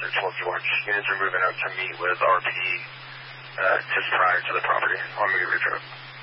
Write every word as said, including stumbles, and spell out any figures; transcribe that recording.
Roger, twelve George. Units are moving out to meet with R P D uh, just prior to the property on Moody Ridge Road.